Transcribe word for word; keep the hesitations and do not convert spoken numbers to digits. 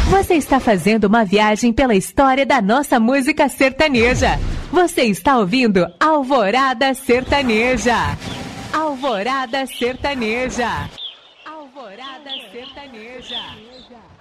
Você está fazendo uma viagem pela história da nossa música sertaneja. Você está ouvindo Alvorada Sertaneja. Alvorada Sertaneja. Alvorada Sertaneja.